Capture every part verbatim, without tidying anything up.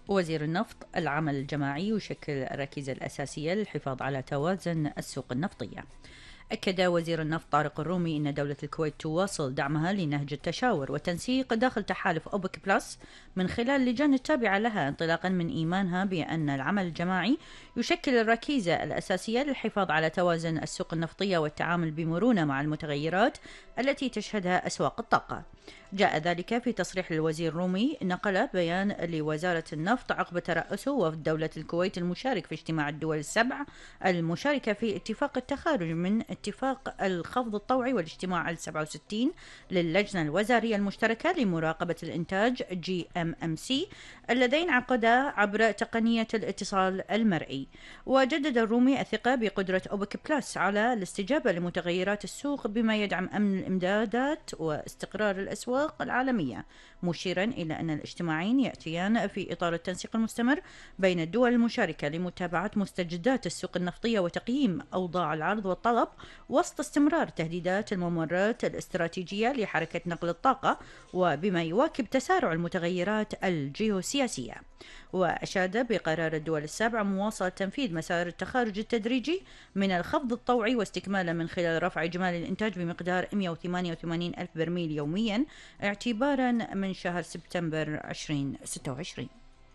وزير النفط: العمل الجماعي يشكل الركيزة الأساسية للحفاظ على توازن السوق النفطية. أكد وزير النفط طارق الرومي أن دولة الكويت تواصل دعمها لنهج التشاور والتنسيق داخل تحالف أوبك بلس من خلال لجان التابعة لها، انطلاقا من إيمانها بأن العمل الجماعي يشكل الركيزة الأساسية للحفاظ على توازن السوق النفطية والتعامل بمرونة مع المتغيرات التي تشهدها أسواق الطاقة. جاء ذلك في تصريح للوزير الرومي نقل بيان لوزارة النفط عقب ترأسه وفد دولة الكويت المشارك في اجتماع الدول السبع المشاركة في اتفاق التخارج من اتفاق الخفض الطوعي والاجتماع السبعة وستين للجنة الوزارية المشتركة لمراقبة الإنتاج جي إم إم سي اللذين عقدا عبر تقنية الاتصال المرئي. وجدد الرومي الثقة بقدرة أوبك بلس على الاستجابة لمتغيرات السوق بما يدعم أمن الإمدادات واستقرار الأسواق العالمية، مشيرا إلى أن الاجتماعين يأتيان في إطار التنسيق المستمر بين الدول المشاركة لمتابعة مستجدات السوق النفطية وتقييم أوضاع العرض والطلب وسط استمرار تهديدات الممرات الاستراتيجية لحركة نقل الطاقة، وبما يواكب تسارع المتغيرات الجيوسياسية. وأشاد بقرار الدول السبع مواصلة تنفيذ مسار التخارج التدريجي من الخفض الطوعي واستكمالا من خلال رفع إجمالي الإنتاج بمقدار مئة وثمانية وثمانين ألف برميل يوميا اعتبارا من شهر سبتمبر ألفين وستة وعشرين.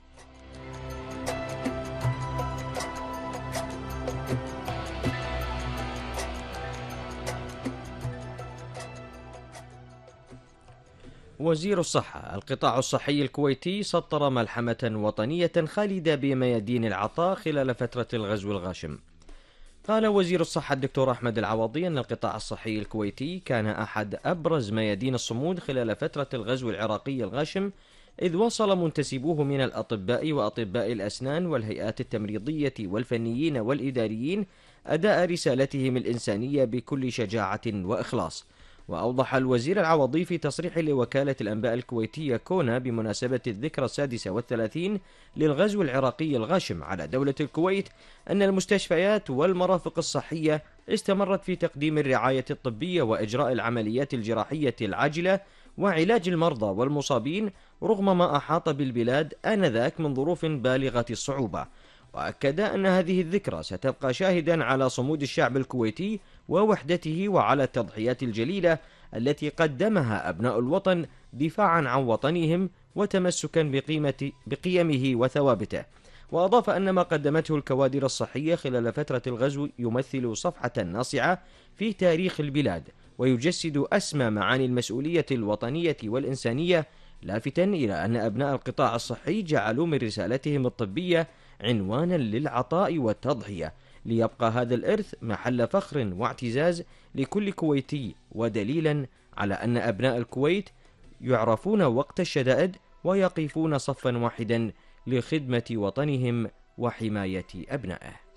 وزير الصحة: القطاع الصحي الكويتي سطر ملحمة وطنية خالدة بميادين العطاء خلال فترة الغزو الغاشم. قال وزير الصحة الدكتور أحمد العوضي أن القطاع الصحي الكويتي كان أحد أبرز ميادين الصمود خلال فترة الغزو العراقي الغاشم، إذ وصل منتسبوه من الأطباء وأطباء الأسنان والهيئات التمريضية والفنيين والإداريين أداء رسالتهم الإنسانية بكل شجاعة وإخلاص. وأوضح الوزير العوضي في تصريح لوكالة الأنباء الكويتية كونا بمناسبة الذكرى السادسة والثلاثين للغزو العراقي الغاشم على دولة الكويت أن المستشفيات والمرافق الصحية استمرت في تقديم الرعاية الطبية وإجراء العمليات الجراحية العاجلة وعلاج المرضى والمصابين رغم ما أحاط بالبلاد آنذاك من ظروف بالغة الصعوبة. وأكد أن هذه الذكرى ستبقى شاهدا على صمود الشعب الكويتي ووحدته وعلى التضحيات الجليلة التي قدمها أبناء الوطن دفاعا عن وطنهم وتمسكا بقيمة بقيمه وثوابته. وأضاف أن ما قدمته الكوادر الصحية خلال فترة الغزو يمثل صفحة ناصعة في تاريخ البلاد ويجسد أسمى معاني المسؤولية الوطنية والإنسانية، لافتا إلى أن أبناء القطاع الصحي جعلوا من رسالتهم الطبية عنوانا للعطاء والتضحية، ليبقى هذا الإرث محل فخر واعتزاز لكل كويتي، ودليلا على أن أبناء الكويت يعرفون وقت الشدائد ويقفون صفا واحدا لخدمة وطنهم وحماية أبنائه.